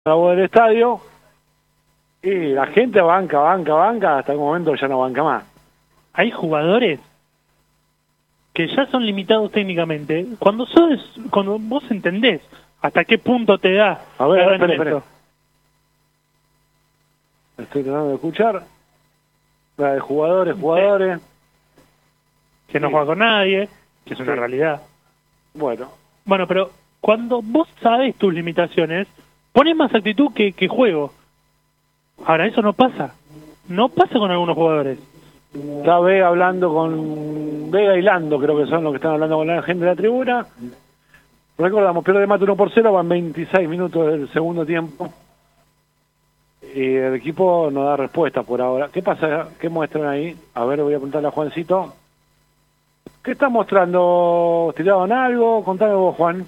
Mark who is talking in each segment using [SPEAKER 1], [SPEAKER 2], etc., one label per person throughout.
[SPEAKER 1] la voz del estadio y la gente banca, hasta el momento ya no banca más.
[SPEAKER 2] Hay jugadores que ya son limitados técnicamente. Cuando vos entendés hasta qué punto te da.
[SPEAKER 1] A ver, espera. Estoy tratando de escuchar. La de jugadores.
[SPEAKER 2] Que no juega con nadie, que es una realidad. Bueno, pero cuando vos sabés tus limitaciones, pones más actitud que juego. Ahora, eso no pasa. No pasa con algunos jugadores.
[SPEAKER 1] Está Vega hablando con Vega y Lando, creo que son los que están hablando con la gente de la tribuna. Recordamos, pierde Mate 1-0, van 26 minutos del segundo tiempo. Y el equipo no da respuesta por ahora. ¿Qué pasa? ¿Qué muestran ahí? A ver, voy a preguntarle a Juancito. ¿Qué está mostrando? ¿Tiraron algo? Contame vos, Juan.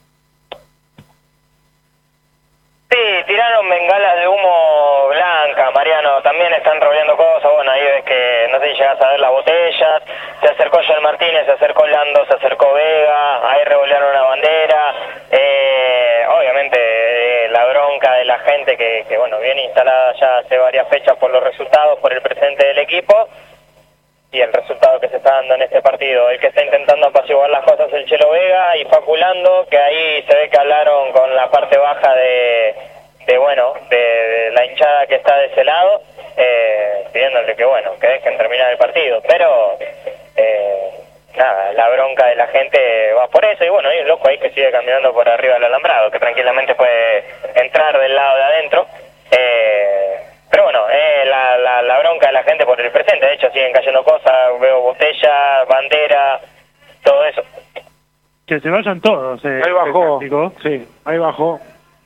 [SPEAKER 3] Sí, tiraron bengalas de humo blanca, Mariano. También están rodeando cosas. Bueno, ahí ves que, no sé si llegás a ver las botellas. Se acercó Joel Martínez, se acercó Lando, se acercó Vega. Ahí revolearon una bandera. Obviamente, la bronca de la gente que bueno, viene instalada ya hace varias fechas por los resultados, por el presente del equipo. Y el resultado que se está dando en este partido. El que está intentando apaciguar las cosas es el Chelo Vega y Faculando, que ahí se ve que hablaron con la parte baja de la hinchada que está de ese lado, pidiéndole que dejen terminar el partido. Pero nada, la bronca de la gente va por eso. Y bueno, hay un loco ahí que sigue caminando por arriba del alambrado, que tranquilamente puede entrar del lado de adentro. Pero bueno, la bronca de la gente por el presente. De hecho, siguen cayendo cosas, veo botella, bandera, todo eso.
[SPEAKER 2] Que se vayan todos.
[SPEAKER 1] Ahí bajó, sí, ahí bajó.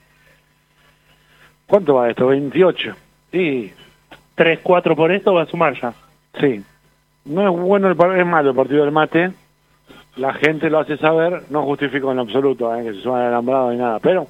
[SPEAKER 1] ¿Cuánto va esto? 28. Sí.
[SPEAKER 2] 3-4 por esto va a sumar ya.
[SPEAKER 1] Sí. No es bueno, es malo el partido del Mate. La gente lo hace saber, no justifico en absoluto que se suban al alambrado ni nada, pero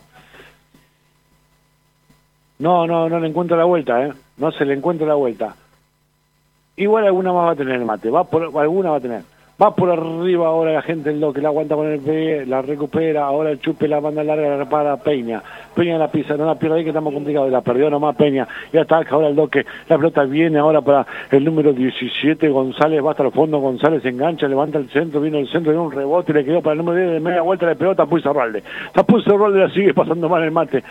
[SPEAKER 1] no le encuentro la vuelta, no se le encuentra la vuelta. Igual alguna más va a tener el Mate, alguna va a tener. Va por arriba ahora la gente, el que la aguanta con el pie, la recupera, ahora el Chupe la manda larga, la repara Peña la pisa, no la pierde ahí que estamos complicados, la perdió nomás Peña, y ataca ahora el Doque, la pelota viene ahora para el número 17, González va hasta el fondo, González se engancha, levanta el centro, vino el centro, viene un rebote y le quedó para el número 10 de media vuelta, le pegó Tapuy Zarralde la sigue pasando mal el Mate.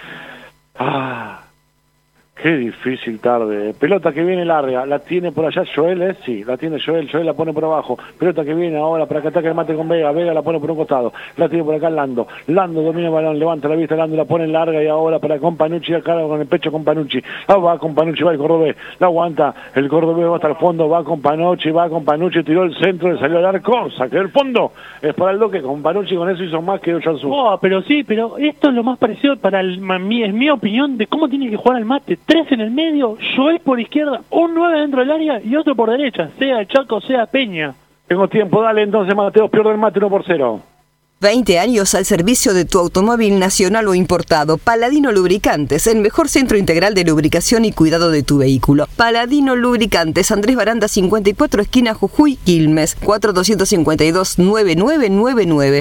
[SPEAKER 1] Qué difícil tarde. Pelota que viene larga, la tiene por allá Joel, sí, la tiene Joel la pone por abajo. Pelota que viene ahora para que ataque el Mate con Vega la pone por un costado. La tiene por acá Lando domina el balón, levanta la vista, Lando la pone larga y ahora para Companucci, acá con el pecho Companucci. Va Companucci, va el cordobés, la aguanta, el cordobés va hasta el fondo, va Companucci, tiró el centro, le salió al arco, saque del fondo. Es para el Doque, Companucci con eso hizo más que Ocharzú.
[SPEAKER 2] Pero esto es lo más parecido es mi opinión de cómo tiene que jugar el Mate. 3 en el medio, Joel por izquierda, un 9 dentro del área y otro por derecha, sea Chaco, sea Peña.
[SPEAKER 1] Tengo tiempo, dale entonces Mateo, pierde el Mate 1-0.
[SPEAKER 4] 20 años al servicio de tu automóvil nacional o importado. Paladino Lubricantes, el mejor centro integral de lubricación y cuidado de tu vehículo. Paladino Lubricantes, Andrés Baranda 54, esquina Jujuy, Quilmes, 4252-9999.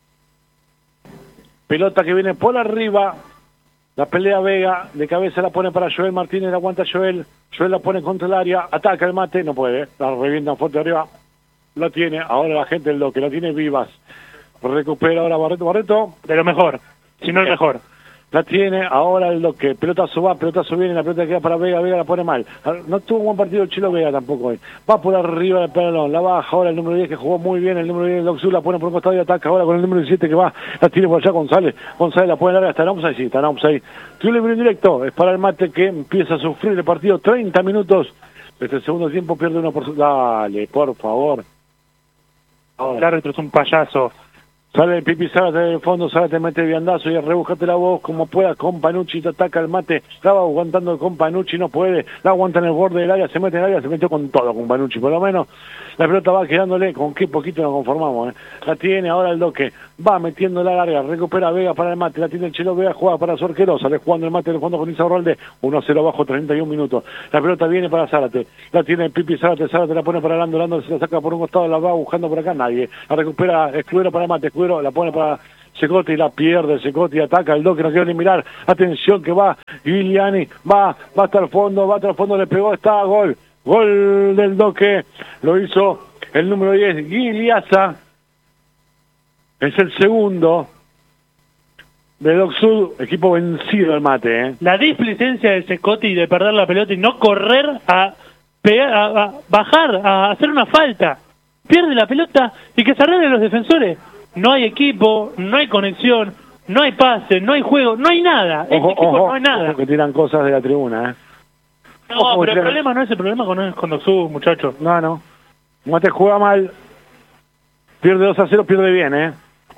[SPEAKER 1] Pelota que viene por arriba. La pelea Vega, de cabeza la pone para Joel Martínez, la aguanta Joel la pone contra el área, ataca el Mate, no puede, la revientan fuerte arriba, la tiene, ahora la gente lo que la tiene Vivas, recupera ahora Barreto,
[SPEAKER 2] de lo mejor, si no el mejor.
[SPEAKER 1] La tiene ahora el Doque, pelotazo viene, la pelota queda para Vega la pone mal. No tuvo un buen partido el Chilo Vega tampoco hoy. Va por arriba del pelotón, la baja ahora el número 10 que jugó muy bien, el número 10 del Doxul la pone por un costado y ataca ahora con el número 17 que va, la tiene por allá González la pone larga, está en offside, Tiro libre en directo, es para el Mate que empieza a sufrir el partido, 30 minutos. Desde el segundo tiempo pierde 1-0. Dale, por favor.
[SPEAKER 2] El árbitro es un payaso.
[SPEAKER 1] Sale el Pipi Zárate del fondo, Zárate mete viandazo y rebúscate la voz como puedas. Companucci te ataca el Mate, estaba aguantando Companucci, no puede, la aguanta en el borde del área, se mete en el área, se metió con todo Companucci, por lo menos la pelota va quedándole, con qué poquito nos conformamos, La tiene ahora el Doque, va metiendo la larga, recupera Vega para el Mate, la tiene el Chelo Vega, juega para su arquero, sale jugando el Mate del fondo con Izarralde, 1-0 abajo, 31 minutos. La pelota viene para Zárate, la tiene el Pipi Zárate la pone para Lando se la saca por un costado, la va buscando por acá nadie, la recupera Escudero para el Mate, Escudero la pone para Cecotti la pierde, Cecotti ataca el Doque, no quiere ni mirar, atención que va, Giuliani, va hasta el fondo, le pegó, está, gol del Doque, lo hizo el número 10, Gigliasa, es el segundo de Doc Sud, equipo vencido el Mate,
[SPEAKER 2] La displicencia de Cecotti de perder la pelota y no correr a pegar, a bajar, a hacer una falta, pierde la pelota y que se arreglen los defensores. No hay equipo, no hay conexión, no hay pase, no hay juego, no hay nada.
[SPEAKER 1] Ojo,
[SPEAKER 2] no hay nada.
[SPEAKER 1] Ojo que tiran cosas de la tribuna,
[SPEAKER 2] No, ojo, pero el problema no es el problema con Doc Sud, muchachos.
[SPEAKER 1] No. Mate juega mal, pierde 2-0, pierde bien,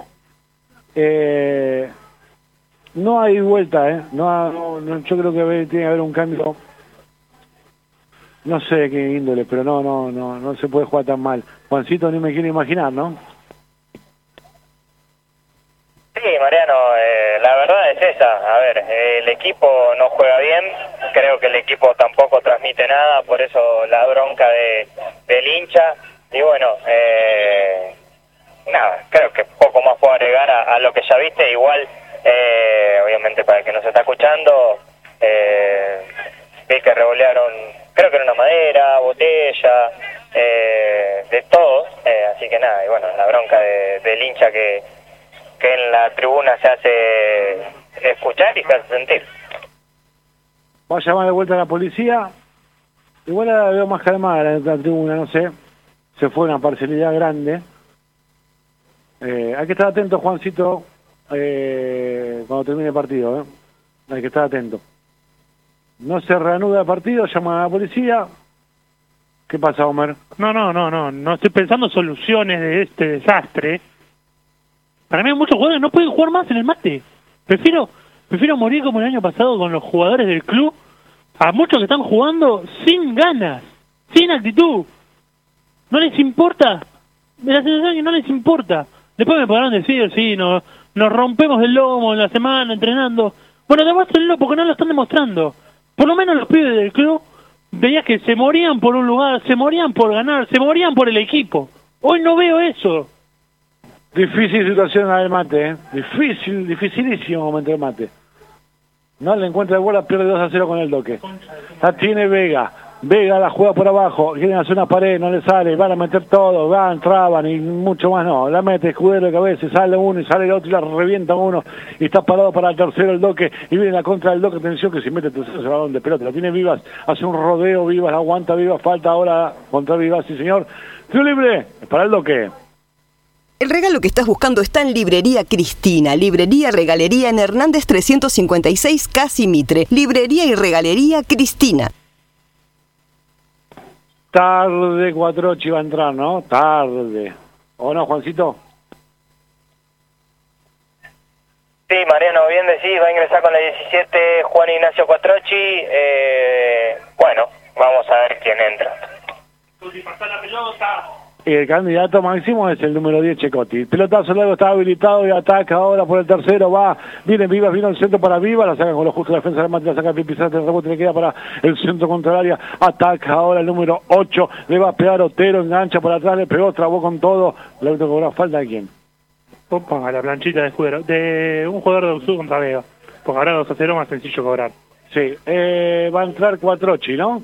[SPEAKER 1] no hay vuelta, no, yo creo que tiene que haber un cambio, no sé qué índole, pero no se puede jugar tan mal. Juancito ni me quiere imaginar, ¿no?
[SPEAKER 3] Sí, Mariano, la verdad es esa. A ver, el equipo no juega bien, creo que el equipo tampoco transmite nada, por eso la bronca del hincha. Y bueno, nada, creo que poco más puedo agregar a lo que ya viste. Igual, obviamente para el que nos está escuchando, vi que revolearon, creo que era una madera, botella, de todo. Así que nada, y bueno, la bronca del hincha que en la tribuna se hace escuchar y se hace sentir.
[SPEAKER 1] Va a llamar de vuelta a la policía. Igual la veo más calmada la tribuna, no sé. Se fue una parcialidad grande. Hay que estar atento, Juancito, cuando termine el partido. Hay que estar atento. No se reanuda el partido, llama a la policía. ¿Qué pasa, Homer?
[SPEAKER 2] No estoy pensando soluciones de este desastre. Para mí hay muchos jugadores que no pueden jugar más en el Mate. Prefiero morir como el año pasado con los jugadores del club, a muchos que están jugando sin ganas, sin actitud. No les importa. Me da la sensación que no les importa. Después me podrán decir, sí, nos rompemos el lomo en la semana entrenando. Bueno, demuéstrenlo porque no lo están demostrando. Por lo menos los pibes del club veías que se morían por un lugar, se morían por ganar, se morían por el equipo. Hoy no veo eso.
[SPEAKER 1] Difícil situación del Mate, dificilísimo momento del Mate. No le encuentra el bola, pierde 2-0 con el Doque. La tiene Vega la juega por abajo, quieren hacer una pared, no le sale, van a meter todo, traban y mucho más no. La mete Escudero de cabeza, sale uno y sale el otro y la revienta uno y está parado para el tercero el Doque y viene la contra del Doque. Atención que si mete el tercero se va donde pelota, la tiene Vivas, hace un rodeo, Vivas la aguanta, Vivas falta ahora contra Vivas, sí señor. Tiro libre para el Doque.
[SPEAKER 4] El regalo que estás buscando está en Librería Cristina, librería regalería en Hernández 356, Casi Mitre. Librería y regalería Cristina.
[SPEAKER 1] Tarde Cuatrochi va a entrar, ¿no? Tarde. ¿O no, Juancito?
[SPEAKER 3] Sí, Mariano, bien decís, va a ingresar con la 17 Juan Ignacio Cuatrochi. Bueno, vamos a ver quién entra.
[SPEAKER 2] La pelota.
[SPEAKER 1] Y el candidato máximo es el número 10, Cecotti. Pelotazo luego está habilitado y ataca ahora por el tercero. Viene Vivas, vino el centro para Vivas, la saca con lo justo la defensa del Mate, la saca Pipizante, el rebote le queda para el centro contra el área. Ataca ahora el número 8, le va a pegar Otero, engancha por atrás, le pegó, trabó con todo. Le cobró falta de quién.
[SPEAKER 2] Opa, la planchita de Escudero, de un jugador de Oxford contra Vega. Porque ahora 2-0 más sencillo cobrar.
[SPEAKER 1] Sí, va a entrar Cuatrochi, ¿no?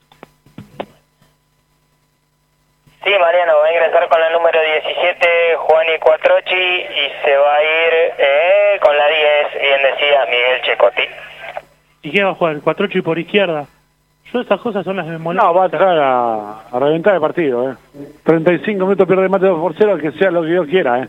[SPEAKER 3] Sí, Mariano, va a ingresar con el número 17, Juani Cuatrochi, y se va a ir con la 10, bien decía, Miguel Cecotti.
[SPEAKER 2] ¿Y qué va a jugar? ¿Cuatrochi por izquierda? Yo esas cosas son las que me molestan.
[SPEAKER 1] No, va a entrar a reventar el partido, 35 minutos pierde el Mate 2-0, que sea lo que Dios quiera,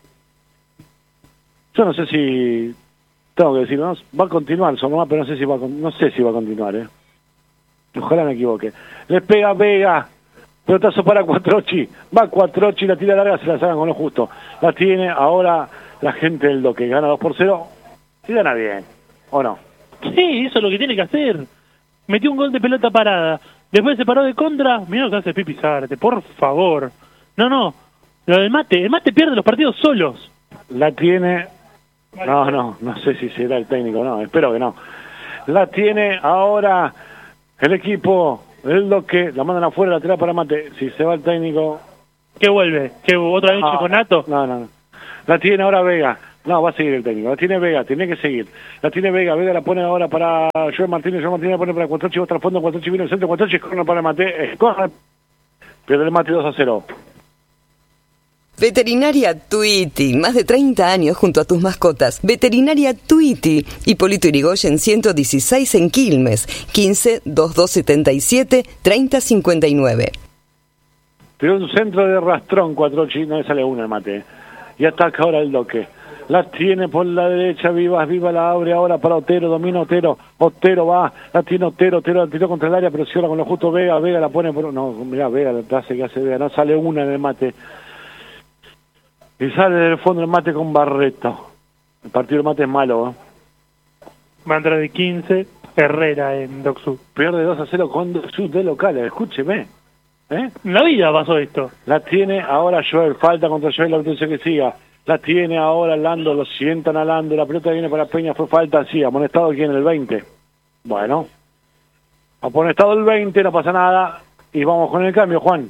[SPEAKER 1] Yo no sé si... Tengo que decir, ¿no? Va a continuar Somomá, pero no sé si va a continuar, Ojalá me equivoque. Le pega Vega. Pelotazo para Cuatrochi, va Cuatrochi, la tira larga, se la sacan con lo justo. La tiene ahora la gente del Doque, gana 2-0 y gana bien, ¿o no?
[SPEAKER 2] Sí, eso es lo que tiene que hacer. Metió un gol de pelota parada, después se paró de contra, mirá lo que hace Pipi Zárate, por favor. No, lo del Mate, el Mate pierde los partidos solos.
[SPEAKER 1] La tiene, no sé si será el técnico, no, espero que no. La tiene ahora el equipo... El Doque, la mandan afuera, la tira para Mate. Si se va el técnico...
[SPEAKER 2] ¿Qué vuelve? ¿Qué otra vez con Nato?
[SPEAKER 1] No. La tiene ahora Vega. No, va a seguir el técnico. La tiene Vega, tiene que seguir. La tiene Vega, Vega la pone ahora para Joel Martínez la pone para Cuatrochi, otra fondo, Cuatrochi viene al centro, Cuatrochi, corner para Mate, corner. Pierde el Mate 2-0.
[SPEAKER 4] Veterinaria Tuiti, más de 30 años junto a tus mascotas. Veterinaria Tuiti, Hipólito Yrigoyen 116 en Quilmes, 15-2277-3059.
[SPEAKER 1] Tiró un centro de rastrón, Cuatrochi, no le sale una el Mate. Y ataca ahora el Doque. La tiene por la derecha, Viva la abre ahora para Otero, domina Otero va, la tiene Otero la tiró contra el área, pero cierra con lo justo Vega la pone por... No, mirá, Vega, la hace que hace Vega, no sale una en el Mate. Y sale del fondo el Mate con Barreto. El partido del Mate es malo, ¿eh?
[SPEAKER 2] Va a entrar de 15, Herrera en Doc Sud.
[SPEAKER 1] Pierde 2-0 con Doc Sud de local, escúcheme.
[SPEAKER 2] En la vida pasó esto.
[SPEAKER 1] La tiene ahora Joel, falta contra Joel, la autorización que siga. La tiene ahora Lando, lo sientan a Lando, la pelota viene para Peña, fue falta, sí, amonestado aquí en el 20. Bueno, amonestado el 20, no pasa nada, y vamos con el cambio, Juan.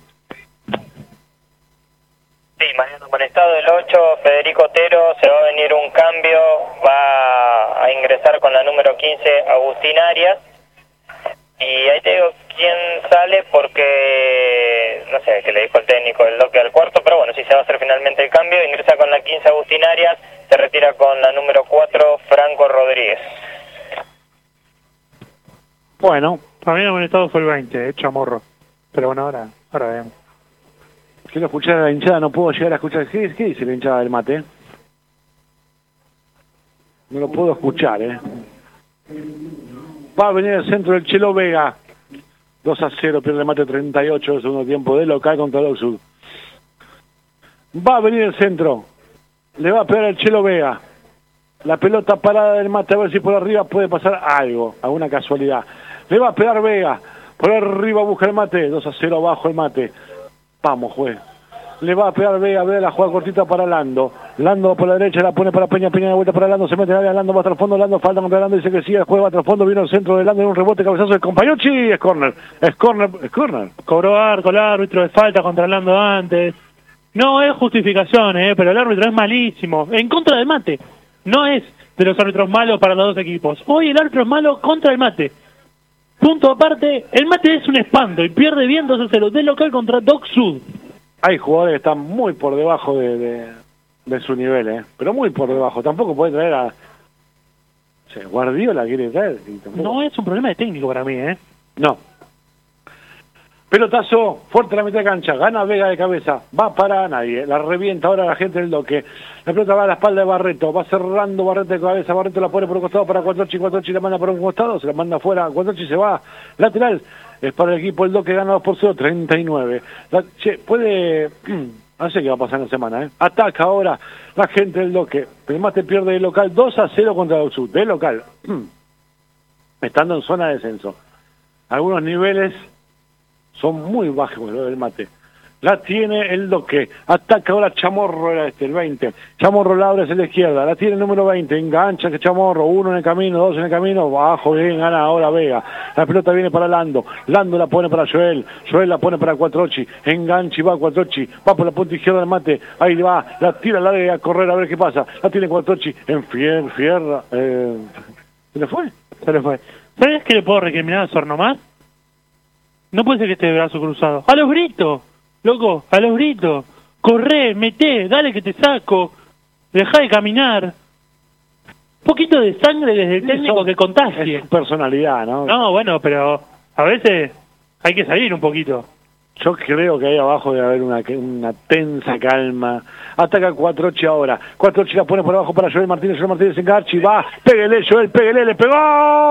[SPEAKER 3] Sí, Mariano, amonestado el 8, Federico Otero, se va a venir un cambio, va a ingresar con la número 15, Agustín Arias, y ahí te digo quién sale porque, no sé, que le dijo el técnico el Doque al cuarto, pero bueno, si se va a hacer finalmente el cambio, ingresa con la 15 Agustín Arias, se retira con la número 4 Franco Rodríguez.
[SPEAKER 2] Bueno, para mí el amonestado fue el 20, Chamorro, pero bueno, ahora vemos.
[SPEAKER 1] Quiero escuchar a la hinchada, no puedo llegar a escuchar. ¿Qué dice la hinchada del Mate? No lo puedo escuchar, Va a venir el centro del Chelo Vega. 2-0, pierde el Mate 38, segundo tiempo de local contra Doc Sud. Va a venir el centro. Le va a pegar el Chelo Vega. La pelota parada del Mate, a ver si por arriba puede pasar algo, alguna casualidad. Le va a pegar Vega. Por arriba busca el Mate. 2-0 abajo el Mate. Vamos, juez. Le va a pegar Vega, la juega cortita para Lando. Lando por la derecha, la pone para Peña de vuelta para Lando, se mete en el área, Lando va hasta el fondo, Lando falta contra Lando, dice que sí, el juego va hasta el fondo, viene al centro de Lando, en un rebote, cabezazo de Compañucci, es corner.
[SPEAKER 2] Cobró arco el árbitro de falta contra Lando antes. No es justificación, pero el árbitro es malísimo, en contra del Mate. No es de los árbitros malos para los dos equipos. Hoy el árbitro es malo contra el Mate. Punto aparte, el Mate es un espanto y pierde bien 2-0 de local contra Doc Sud.
[SPEAKER 1] Hay jugadores que están muy por debajo de su nivel, pero muy por debajo. Tampoco puede traer a... Guardiola quiere traer.
[SPEAKER 2] No es un problema de técnico para mí,
[SPEAKER 1] No. Pelotazo, fuerte a la mitad de cancha, gana Vega de cabeza, va para nadie, la revienta ahora la gente del Doque. La pelota va a la espalda de Barreto, va cerrando Barreto de cabeza, Barreto la pone por un costado para Cuatrochi la manda por un costado, se la manda afuera, Cuatrochi se va, lateral, es para el equipo del Doque, gana 2-0, 39. Puede... No sé qué va a pasar en la semana, Ataca ahora la gente del Doque, el Mate pierde de local 2-0 contra Doc Sud, de local, estando en zona de descenso. Algunos niveles son muy bajos lo del Mate. La tiene el Doque. Ataca ahora Chamorro, el 20. Chamorro la abre hacia la izquierda. La tiene el número 20. Engancha que Chamorro. 1 en el camino, 2 en el camino. Bajo, bien, gana ahora Vega. La pelota viene para Lando. Lando la pone para Joel. Joel la pone para Cuatrochi. Engancha y va Cuatrochi. Va por la punta izquierda del Mate. Ahí va. La tira larga a correr a ver qué pasa. La tiene Cuatrochi. En fierra. ¿Se le fue?
[SPEAKER 2] Se le fue. ¿Sabes qué le puedo recriminar a Sornomás? No puede ser que esté de brazo cruzado. ¡A los gritos! Loco, a los gritos. Corre, meté, dale que te saco. Dejá de caminar. Un poquito de sangre desde el técnico que contagie.
[SPEAKER 1] Es personalidad, ¿no?
[SPEAKER 2] No, bueno, pero a veces hay que salir un poquito.
[SPEAKER 1] Yo creo que ahí abajo debe haber una tensa calma. Ataca Cuatrochi ahora. Cuatrochi la pone por abajo para Joel Martínez engancha y va. Péguele, Joel, péguele, le pegó.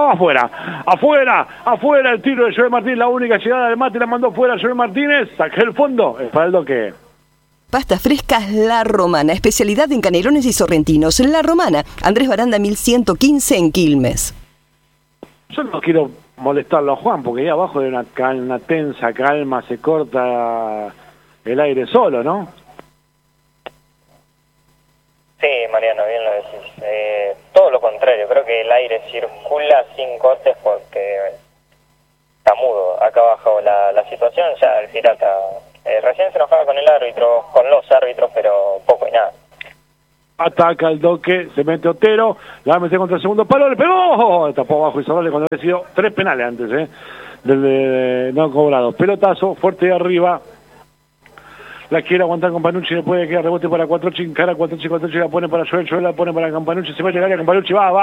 [SPEAKER 1] Afuera el tiro de Joel Martínez. La única llegada del Mate la mandó fuera Joel Martínez. Saca el fondo. Es para el Doque.
[SPEAKER 4] Pastas frescas La Romana, especialidad en canelones y sorrentinos. La Romana, Andrés Baranda 1115 en Quilmes.
[SPEAKER 1] Yo no quiero molestarlo a Juan, porque ahí abajo de una tensa calma se corta el aire solo, ¿no?
[SPEAKER 3] Sí, Mariano, bien lo decís. Todo lo contrario, creo que el aire circula sin cortes porque está mudo. Acá abajo la situación, ya el Pirata recién se enojaba con el árbitro, con los árbitros, pero poco y nada.
[SPEAKER 1] ataca el Doque, se mete Otero, la va a meter contra el segundo palo, le pegó, tapó abajo y Izarralde cuando había sido 3 penales antes, no cobrado. Pelotazo, fuerte de arriba, la quiere aguantar con Campanucci, le puede quedar rebote para Cuatrocchi, encara Cuatrocchi la pone para Joel la pone para Campanucci, se mete el área, Campanucci va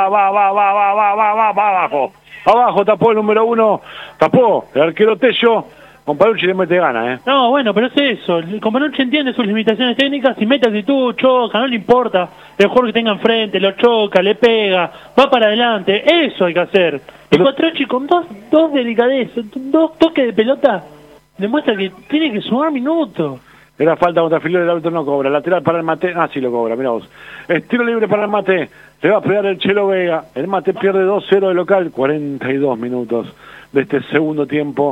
[SPEAKER 1] abajo, tapó el número 1, tapó el arquero Tello. Campanucci le mete ganas,
[SPEAKER 2] No, bueno, pero es eso. El Campanucci entiende sus limitaciones técnicas y mete actitud, choca, no le importa el jugador que tenga enfrente, lo choca, le pega, va para adelante. Eso hay que hacer. Y Cuatrocchi con dos delicadezas, 2 toques de pelota, demuestra que tiene que sumar minutos.
[SPEAKER 1] Era falta contra Filio, el árbitro no cobra. Lateral para el Mate. Sí lo cobra, mirá vos. Tiro libre para el Mate. Le va a pegar el Chelo Vega. El Mate pierde 2-0 de local. 42 minutos de este segundo tiempo.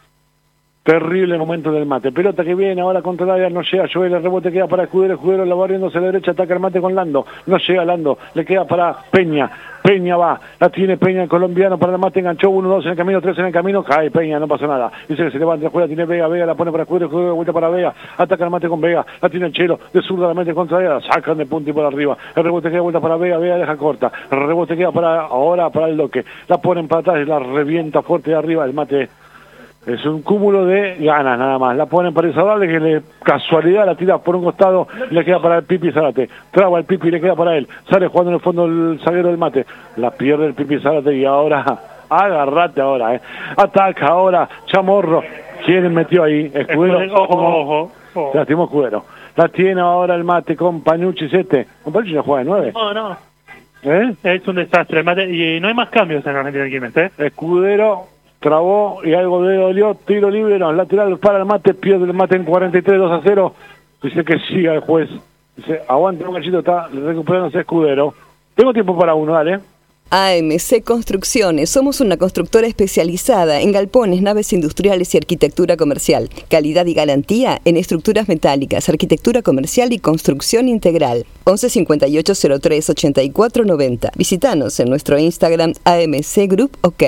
[SPEAKER 1] Terrible momento del Mate. Pelota que viene ahora contra el área, no llega Joel, el rebote queda para Escudero, Escudero la va abriéndose a la derecha, ataca el Mate con Lando, no llega Lando, le queda para Peña, Peña va, la tiene Peña el colombiano para el Mate, enganchó 1-2 en el camino, 3 en el camino, cae Peña, no pasa nada, dice que se levanta, juega, tiene Vega, Vega la pone para Escudero, Escudero de vuelta para Vega, ataca el Mate con Vega, la tiene el Chelo, de zurda la mete contra ella, la sacan de punta y por arriba, el rebote queda vuelta para Vega, Vega deja corta, el rebote queda ahora para el Doque, la ponen para atrás y la revienta fuerte de arriba, el Mate. Es un cúmulo de ganas nada más. La ponen para Izarralde que le casualidad la tira por un costado y le queda para el Pipi Zárate. Traba el Pipi y le queda para él. Sale jugando en el fondo el zaguero del Mate. La pierde el Pipi Zárate y ahora, agarrate ahora, Ataca ahora Chamorro. ¿Quién metió ahí? Escudero. Ojo. Se lastimó Escudero. La tiene ahora el Mate con Panucci 7. ¿Con Panucci no juega de 9?
[SPEAKER 2] No. Es un desastre el Mate y no hay más cambios en Argentina Quilmes,
[SPEAKER 1] Escudero trabó y algo le dolió, tiro libre, no, lateral para el Mate, pierde el Mate en 43, 2-0, dice que siga el juez, dice, aguante un cachito, está recuperándose Escudero. Tengo tiempo para uno, dale.
[SPEAKER 4] AMC Construcciones. Somos una constructora especializada en galpones, naves industriales y arquitectura comercial. Calidad y garantía en estructuras metálicas, arquitectura comercial y construcción integral. 11 58 03 84 90. Visítanos en nuestro Instagram AMC Group OK.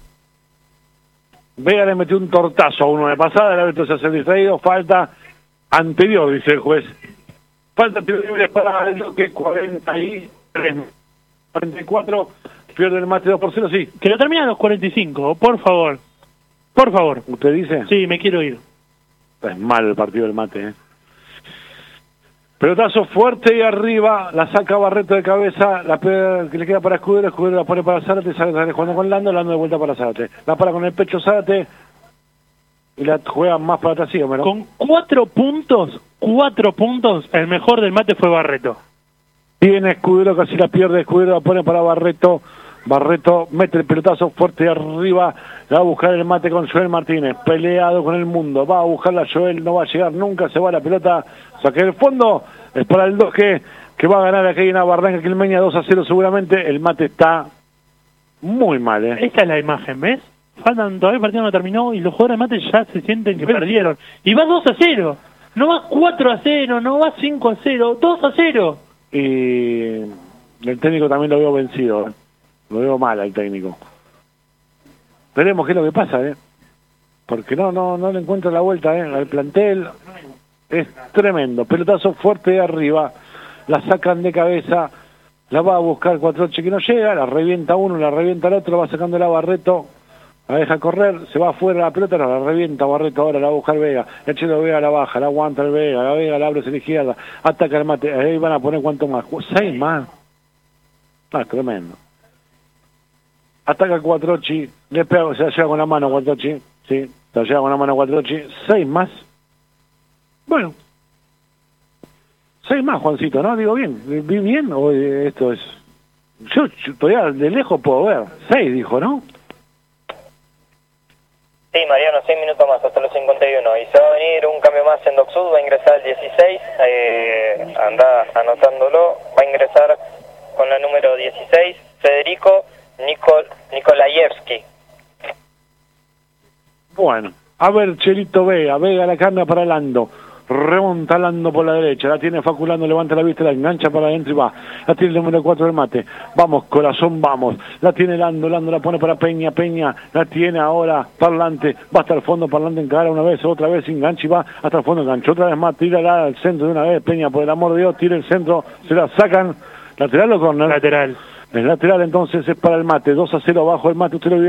[SPEAKER 1] Vega le metió un tortazo a uno de pasada, el árbitro se hace distraído, falta anterior, dice el juez. Falta tiro libre para el Doque, 43, 44, pierde el Mate 2-0, sí.
[SPEAKER 2] Que lo termine a los 45, por favor. Por favor.
[SPEAKER 1] ¿Usted dice?
[SPEAKER 2] Sí, me quiero ir.
[SPEAKER 1] Es malo el partido del Mate, Pelotazo fuerte y arriba, la saca Barreto de cabeza, la pega, que le queda para Escudero, Escudero la pone para Zárate, sale jugando con Lando de vuelta para Zárate. La para con el pecho Zárate y la juega más para atrás, ¿no?
[SPEAKER 2] Con 4 puntos, el mejor del Mate fue Barreto.
[SPEAKER 1] Tiene Escudero, casi la pierde, Escudero la pone para Barreto, Barreto mete el pelotazo fuerte y arriba, la va a buscar el Mate con Joel Martínez, peleado con el mundo, va a buscarla Joel, no va a llegar nunca, se va la pelota, saque del fondo, es para el Doque, que va a ganar aquí en Barranca Quilmeña 2-0 seguramente, el Mate está muy mal,
[SPEAKER 2] Esta es la imagen, ¿ves? Faltan, todavía el partido no terminó y los jugadores de Mate ya se sienten que perdieron, y va 2-0, no va 4-0, no va 5-0, 2-0.
[SPEAKER 1] Y el técnico también lo veo vencido, Lo veo mal al técnico. Veremos qué es lo que pasa, porque no le encuentro la vuelta, al plantel. Es tremendo. Pelotazo fuerte de arriba. La sacan de cabeza. La va a buscar Cuatrocchi que no llega. La revienta uno, la revienta el otro. Va sacando la Barreto. La deja correr. Se va afuera la pelota. No, la revienta Barreto. Ahora la va a buscar Vega. El Chelo Vega la baja. La aguanta el Vega. La Vega la abre hacia la izquierda. Ataca el Mate. Ahí van a poner cuánto más. 6 más. Tremendo. Ataca Cuatrocchi. Le pega. Se la lleva con la mano Cuatrocchi. Sí. Se la lleva con la mano Cuatrocchi. 6 más. Bueno, 6 más, Juancito, ¿no? Digo bien. ¿Vi bien o esto es...? Yo todavía de lejos puedo ver. 6, dijo, ¿no?
[SPEAKER 3] Sí, Mariano, 6 minutos más, hasta los 51. Y se va a venir un cambio más en Docsud, va a ingresar el 16. Anda anotándolo. Va a ingresar con la número 16, Federico Nikolayevsky.
[SPEAKER 1] Bueno, a ver, Chelito Vega la cambia para Lando. remonta Lando por la derecha, la tiene Faculando, levanta la vista, la engancha para adentro y va, la tiene el número 4 del Mate, vamos corazón, vamos, la tiene Lando la pone para Peña, la tiene ahora Parlante, va hasta el fondo, Parlante encara una vez, otra vez, engancha y va hasta el fondo, engancha otra vez más, tírala al centro de una vez, Peña, por el amor de Dios, tira el centro, se la sacan, lateral o córner.
[SPEAKER 2] Lateral.
[SPEAKER 1] El lateral entonces es para el Mate, 2-0 abajo el Mate, usted lo vio.